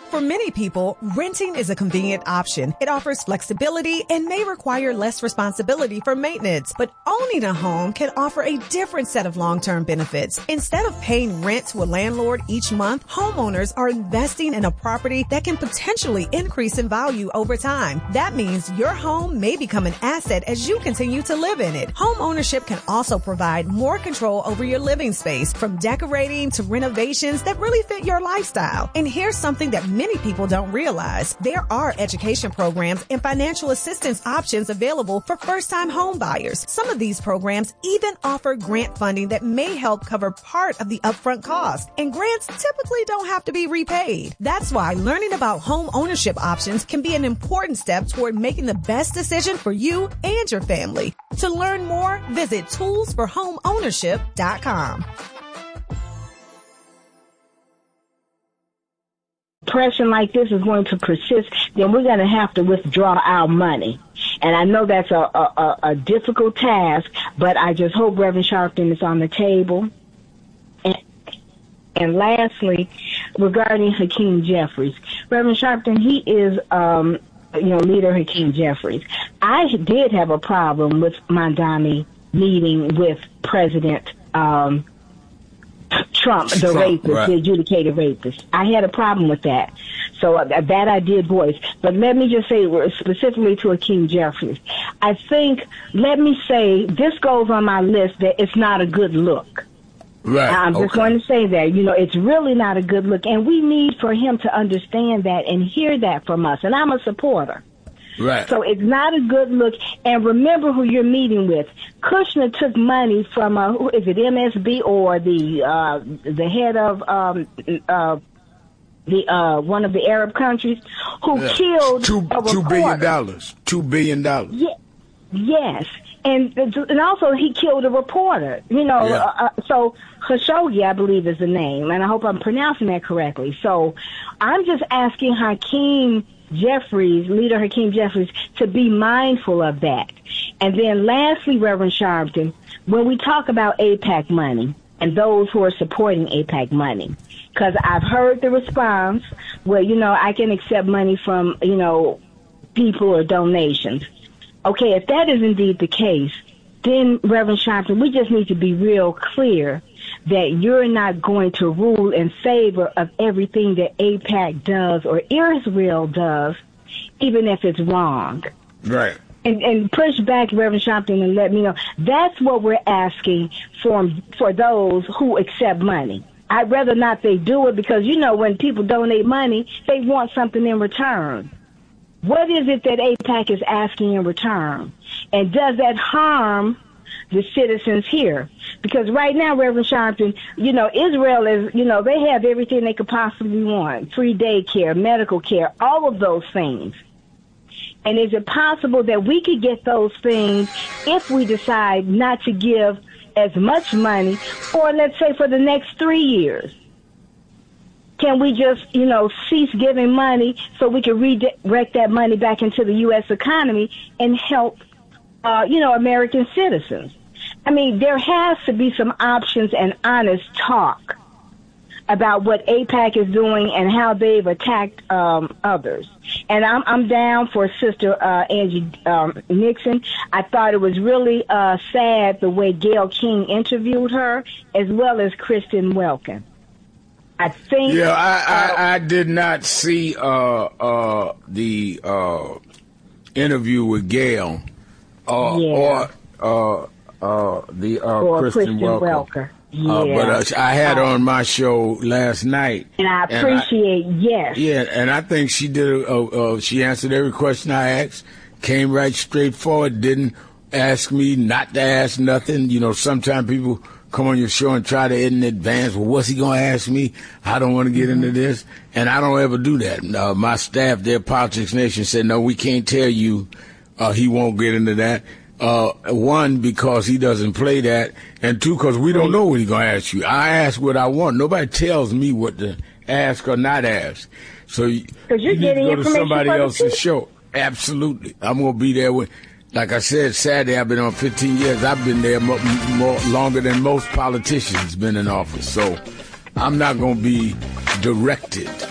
For many people, renting is a convenient option. It offers flexibility and may require less responsibility for maintenance. But owning a home can offer a different set of long-term benefits. Instead of paying rent to a landlord each month, homeowners are investing in a property that can potentially increase in value over time. That means your home may become an asset as you continue to live in it. Home ownership can also provide more control over your living space, from decorating to renovations that really fit your lifestyle. And here's something that many people don't realize. There are education programs and financial assistance options available for first-time home buyers. Some of these programs even offer grant funding that may help cover part of the upfront cost. And grants typically don't have to be repaid. That's why learning about home ownership options can be an important step toward making the best decision for you and your family. To learn more, visit toolsforhomeownership.com. Depression like this is going to persist, then we're going to have to withdraw our money. And I know that's a difficult task, but I just hope Reverend Sharpton is on the table. And lastly, regarding Hakeem Jeffries, Reverend Sharpton, he is, leader Hakeem Jeffries. I did have a problem with Mamdani meeting with President Trump, the rapist, right, the adjudicated rapist. I had a problem with that. So that I did voice. But let me just say specifically to Hakeem Jeffries, I think, let me say, this goes on my list that it's not a good look. Right. I'm just going to say that, it's really not a good look. And we need for him to understand that and hear that from us. And I'm a supporter. Right. So it's not a good look. And remember who you're meeting with. Kushner took money from, who is it, MSB or the head of one of the Arab countries who killed $2 billion. $2 billion. Yeah, yes. And also he killed a reporter, so Khashoggi, I believe is the name, and I hope I'm pronouncing that correctly. So I'm just asking Hakeem Jeffries, leader Hakeem Jeffries, to be mindful of that. And then lastly, Reverend Sharpton, when we talk about AIPAC money and those who are supporting AIPAC money, because I've heard the response where, I can accept money from, people or donations. Okay, if that is indeed the case, then, Reverend Sharpton, we just need to be real clear that you're not going to rule in favor of everything that AIPAC does or Israel does, even if it's wrong. Right. And push back, Reverend Sharpton, and let me know. That's what we're asking for those who accept money. I'd rather not they do it because, when people donate money, they want something in return. What is it that AIPAC is asking in return? And does that harm the citizens here? Because right now, Reverend Sharpton, Israel is, they have everything they could possibly want. Free daycare, medical care, all of those things. And is it possible that we could get those things if we decide not to give as much money for, let's say, for the next 3 years? Can we just, cease giving money so we can redirect that money back into the U.S. economy and help, American citizens? I mean, there has to be some options and honest talk about what AIPAC is doing and how they've attacked others. And I'm down for Sister Angie Nixon. I thought it was really sad the way Gayle King interviewed her, as well as Kristen Welken. I think. Yeah, I did not see the interview with Gayle or Kristen Welker. But I had her on my show last night, and I appreciate. Yeah, and I think she did. She answered every question I asked. Came right straight forward. Didn't ask me not to ask nothing. Sometimes people come on your show and try to in advance. Well, what's he gonna ask me? I don't want to get into this, and I don't ever do that. My staff there, Politics Nation, said no, we can't tell you. He won't get into that. One, because he doesn't play that, and two, because we don't know what he's going to ask you. I ask what I want. Nobody tells me what to ask or not ask. So you need to go to somebody else's show. Absolutely. I'm going to be there with, like I said, Saturday, I've been on 15 years. I've been there more longer than most politicians been in office. So I'm not going to be directed